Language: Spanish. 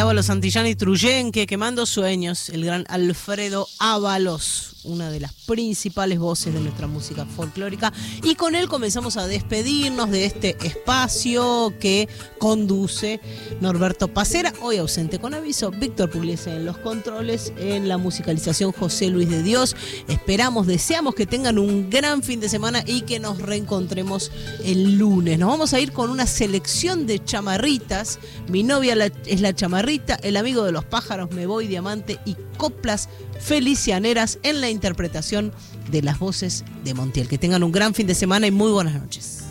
Ábalos, Santillán y Truyenque, Quemando Sueños, el gran Alfredo Ábalos, una de las principales voces de nuestra música folclórica, y con él comenzamos a despedirnos de este espacio que conduce Norberto Pacera, hoy ausente con aviso, Víctor Pugliese en los controles, en la musicalización José Luis de Dios. Deseamos que tengan un gran fin de semana y que nos reencontremos el lunes. Nos vamos a ir con una selección de chamarritas. Mi novia es la chamarrita, el amigo de los pájaros, Me Voy Diamante y coplas felicianeras en la interpretación de las voces de Montiel. Que tengan un gran fin de semana y muy buenas noches.